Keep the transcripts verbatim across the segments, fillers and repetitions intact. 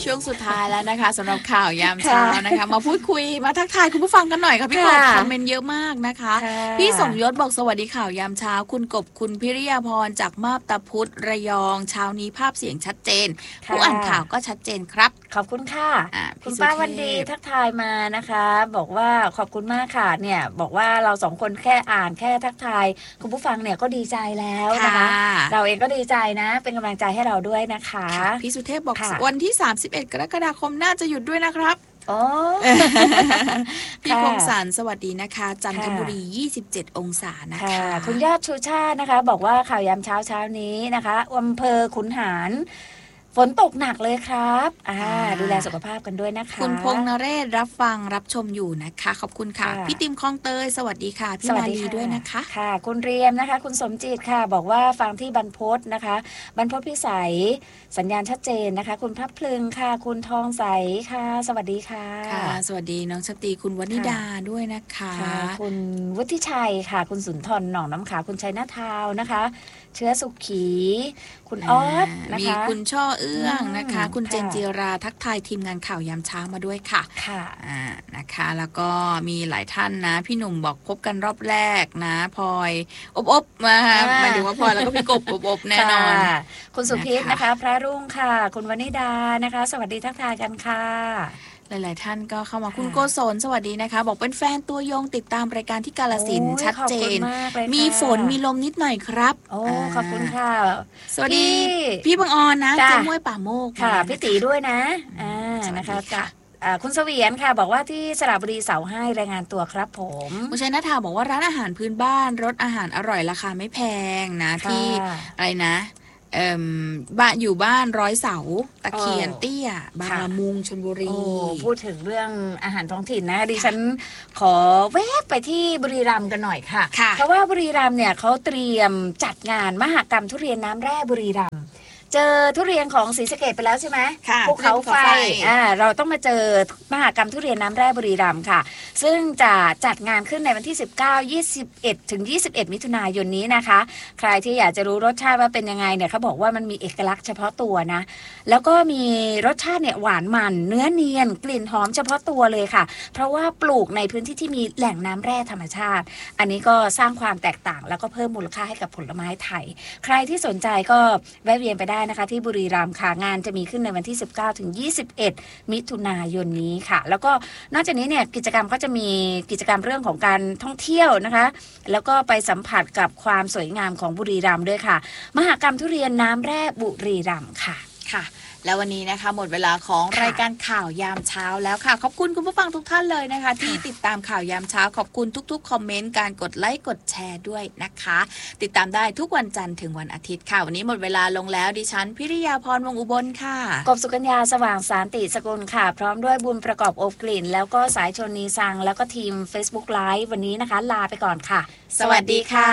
ช่วงสุดท้ายแล้วนะคะสำหรับข่าวยามเช้านะคะมาพูดคุยมาทักทายคุณผู้ฟังกันหน่อยค่ะพี่กบคอมเมนต์เยอะมากนะคะพี่สมยศบอกสวัสดีข่าวยามเช้าคุณกบคุณพิริยาพรจากมาบตาพุธระยองเช้านี้ภาพเสียงชัดเจนผู้อ่านข่าวก็ชัดเจนครับขอบคุณค่ะคุณป้าวันดีทักทายมานะคะบอกว่าขอบคุณมากค่ะเนี่ยบอกว่าเราสองคนแค่อ่านแค่ทักทายคุณผู้ฟังเนี่ยก็ดีใจแล้วนะคะเราเองก็ดีใจนะเป็นกำลังใจให้เราด้วยนะคะพี่สุเทพบอกวันที่สามสิบเอ็ดกรกฎาคมน่าจะหยุดด้วยนะครับโอ้พี่คงสารสวัสดีนะคะจันทบุรียี่สิบเจ็ดองศานะคะคุณยอดชูชาตินะคะบอกว่าข่าวยามเช้าเช้านี้นะคะอำเภอขุนหารฝนตกหนักเลยครับอ่าดูแลสุขภาพกันด้วยนะคะคุณพงษ์นเรศรับฟังรับชมอยู่นะคะขอบคุณค่ะพี่ติมคลองเตยสวัสดีค่ะพี่มาลีด้วยนะคะค่ะคุณเรียมนะคะคุณสมจิตค่ะบอกว่าฟังที่บรรพตนะคะบรรพตพิสัยสัญญาณชัดเจนนะคะคุณพับพลึงค่ะคุณทองใสค่ะสวัสดีค่ะค่ะสวัสดีน้องชตีคุณวนิดาด้วยนะคะคุณวุฒิชัยค่ะคุณสุนทรหนองน้ำขาวคุณชัยนาทาวนะคะเชื้อสุขีคุณออสนะคะมีคุณช่อเอื้องนะคะคุณเจนจิราทักทายทีมงานข่าวยามเช้ามาด้วยค่ะค่ะอ่านะคะแล้วก็มีหลายท่านนะพี่หนุ่มบอกพบกันรอบแรกนะพลอยอบอบมาหมายถึงว่าพลอยแล้วก็พี่กบอบอบแน่นอนคุณสุพิษนะคะพระรุ่งค่ะคุณวนิดานะคะสวัสดีทักทายกันค่ะหลายๆท่านก็เข้ามาคุณโกศลสวัสดีนะคะบอกเป็นแฟนตัวยงติดตามรายการที่กาฬสินธุ์ชัดเจนมีฝนมีลมนิดหน่อยครับโอ้ขอบคุณค่ะสวัสดีพี่บังออนนะเจ้าม้วยป่าโมกค่ะพี่ตีด้วยนะอ่านะคะคุณเสวียนค่ะบอกว่าที่สระบุรีเสาให้รายงานตัวครับผมคุณชัยนาทาบอกว่าร้านอาหารพื้นบ้านรสอาหารอร่อยราคาไม่แพงนะที่อะไรนะบ้านอยู่บ้านร้อยเสาตะเคียนเตี้ยบางละมุงชลบุรีพูดถึงเรื่องอาหารท้องถิ่นนะดิฉันขอแวะไปที่บุรีรัมย์กันหน่อยค่ะเพราะว่าบุรีรัมย์เนี่ยเขาเตรียมจัดงานมหกรรมทุเรียนน้ำแร่บุรีรัมย์เจอทุเรียนของศรีสะเกษไปแล้วใช่ไหมภูเขาไฟอ่าเราต้องมาเจอมหกรรมทุเรียนน้ำแร่บุรีรัมย์ค่ะซึ่งจะจัดงานขึ้นในวันที่สิบเก้า ยี่สิบเอ็ดถึงยี่สิบเอ็ดมิถุนายนนี้นะคะใครที่อยากจะรู้รสชาติว่าเป็นยังไงเนี่ยเขาบอกว่ามันมีเอกลักษณ์เฉพาะตัวนะแล้วก็มีรสชาติเนี่ยหวานมันเนื้อเนียนกลิ่นหอมเฉพาะตัวเลยค่ะเพราะว่าปลูกในพื้นที่ที่มีแหล่งน้ำแร่ธรรมชาติอันนี้ก็สร้างความแตกต่างแล้วก็เพิ่มมูลค่าให้กับผลไม้ไทยใครที่สนใจก็แวะเวียนไปได้นะคะที่บุรีรัมย์ค่ะงานจะมีขึ้นในวันที่สิบเก้าถึงยี่สิบเอ็ดมิถุนายนนี้ค่ะแล้วก็นอกจากนี้เนี่ยกิจกรรมก็จะมีกิจกรรมเรื่องของการท่องเที่ยวนะคะแล้วก็ไปสัมผัสกับความสวยงามของบุรีรัมย์ด้วยค่ะมหกรรมทุเรียนน้ำแร่บุรีรัมย์ค่ะค่ะแล้ววันนี้นะคะหมดเวลาของรายการข่าวยามเช้าแล้วค่ะขอบคุณคุณผู้ฟังทุกท่านเลยนะคะที่ติดตามข่าวยามเช้าขอบคุณทุกๆคอมเมนต์การกดไลค์กดแชร์ด้วยนะคะติดตามได้ทุกวันจันทร์ถึงวันอาทิตย์ค่ะวันนี้หมดเวลาลงแล้วดิฉันพิริยาพรวงอุบลค่ะกบสุกัญญาสว่างสารติสกุลค่ะพร้อมด้วยบุญประกอบอบกลิ่นแล้วก็สายชนนีสังแล้วก็ทีม Facebook Live วันนี้นะคะลาไปก่อนค่ะสวัสดีค่ะ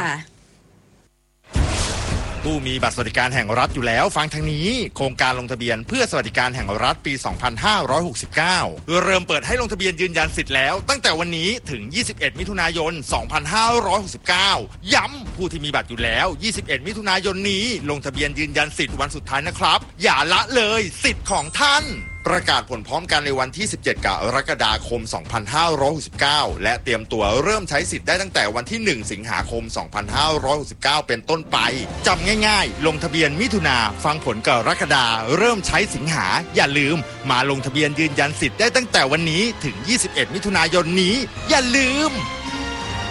ผู้มีบัตรสวัสดิการแห่งรัฐอยู่แล้วฟังทางนี้โครงการลงทะเบียนเพื่อสวัสดิการแห่งรัฐปี สองพันห้าร้อยหกสิบเก้า เริ่มเปิดให้ลงทะเบียนยืนยันสิทธิ์แล้วตั้งแต่วันนี้ถึงยี่สิบเอ็ดมิถุนายน สองพันห้าร้อยหกสิบเก้า ย้ำผู้ที่มีบัตรอยู่แล้วยี่สิบเอ็ดมิถุนายนนี้ลงทะเบียนยืนยันสิทธิ์วันสุดท้ายนะครับอย่าละเลยสิทธิ์ของท่านประกาศผลพร้อมกันในวันที่สิบเจ็ดกรกฎาคมสองพันห้าร้อยหกสิบเก้าและเตรียมตัวเริ่มใช้สิทธิ์ได้ตั้งแต่วันที่หนึ่งสิงหาคมสองพันห้าร้อยหกสิบเก้าเป็นต้นไปจำง่ายๆลงทะเบียนมิถุนาฟังผลกรกฎาเริ่มใช้สิงหาอย่าลืมมาลงทะเบียนยืนยันสิทธิ์ได้ตั้งแต่วันนี้ถึงยี่สิบเอ็ดมิถุนายนนี้อย่าลืม